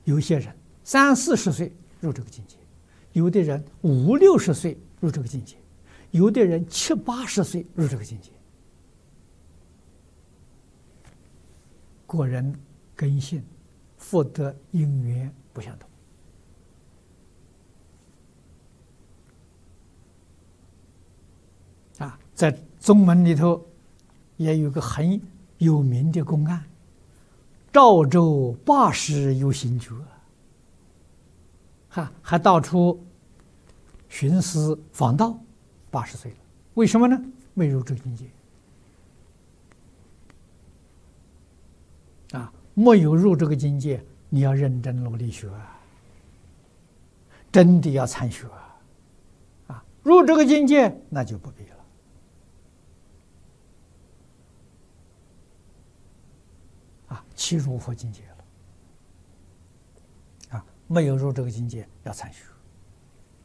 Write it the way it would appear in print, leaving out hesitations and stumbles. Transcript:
有些人30、40岁入这个境界，有的人50、60岁入这个境界，有的人70、80岁入这个境界。个人根性、福德因缘不相同。在宗门里头也有个很有名的公案，赵州80有行觉，还到处寻思访道，80岁了，为什么呢？未入这个境界。没有入这个境界，你要认真努力学，真的要参学入这个境界那就不必了其入佛境界了没有入这个境界要参学。